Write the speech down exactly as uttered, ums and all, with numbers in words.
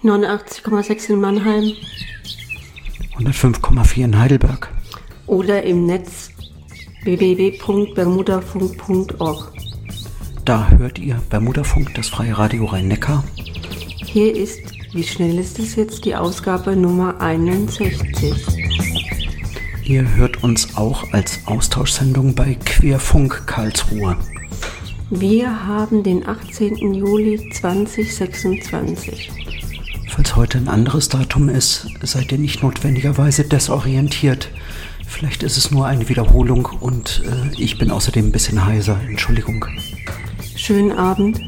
neunundachtzig Komma sechs in Mannheim. hundertfünf Komma vier in Heidelberg. Oder im Netz w w w punkt bermudafunk punkt org. Da hört ihr Bermudafunk, das freie Radio Rhein-Neckar. Hier ist, wie schnell ist es jetzt, die Ausgabe Nummer einundsechzig. Ihr hört uns auch als Austauschsendung bei Querfunk Karlsruhe. Wir haben den achtzehnten Juli zweitausendsechsundzwanzig. Falls heute ein anderes Datum ist, seid ihr nicht notwendigerweise desorientiert. Vielleicht ist es nur eine Wiederholung und äh, ich bin außerdem ein bisschen heiser. Entschuldigung. Schönen Abend.